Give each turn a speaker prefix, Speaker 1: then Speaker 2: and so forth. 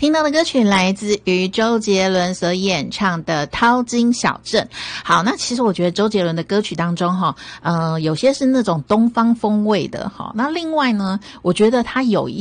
Speaker 1: 听到的歌曲来自于周杰伦所演唱的《淘金小镇》。好，那其实我觉得周杰伦的歌曲当中有些是那种东方风味的哈，那另外呢，我觉得他有一